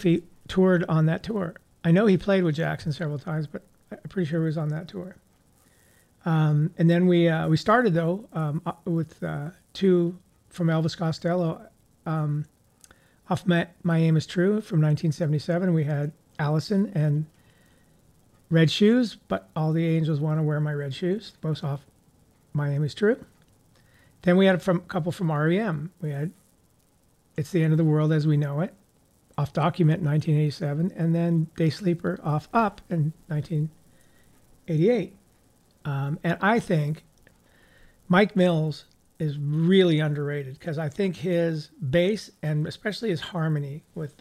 he toured on that tour. I know he played with Jackson several times, but I'm pretty sure he was on that tour. And then we started though with two from Elvis Costello. Off My Aim Is True from 1977, we had Allison and Red Shoes, but all the angels want to wear my red shoes, both off My Aim Is True. Then we had a couple from REM. We had It's the End of the World as We Know It, off Document in 1987, and then Day Sleeper off Up in 1988. And I think Mike Mills is really underrated because I think his bass and especially his harmony with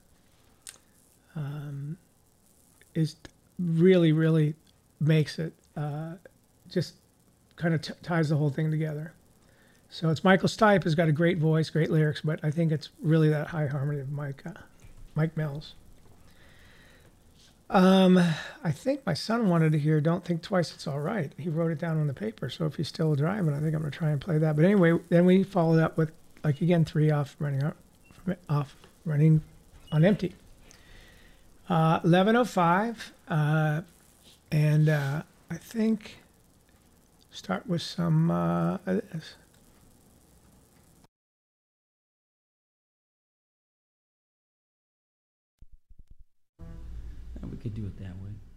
is really, really makes it just kind of ties the whole thing together. So it's Michael Stipe has got a great voice, great lyrics, but I think it's really that high harmony of Mike Mills. I think my son wanted to hear "Don't Think Twice, It's All Right." He wrote it down on the paper, so if he's still driving, I think I'm gonna try and play that. But anyway, then we followed up with like again 3 off running on empty. 11:05, and I think start with some. We could do it that way.